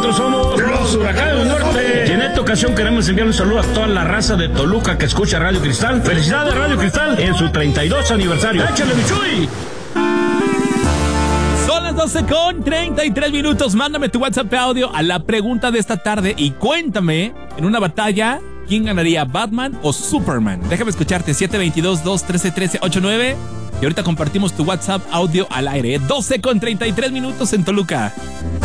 nosotros somos los Huracanes del Norte. Y en esta ocasión queremos enviar un saludo a toda la raza de Toluca que escucha Radio Cristal. ¡Felicidades, Radio Cristal, en su 32 aniversario! ¡Échale, Michuy! Son las 12:33. Mándame tu WhatsApp audio a la pregunta de esta tarde y cuéntame, en una batalla, ¿quién ganaría, Batman o Superman? Déjame escucharte, 722-213-1389. Y ahorita compartimos tu WhatsApp audio al aire. 12:33 en Toluca.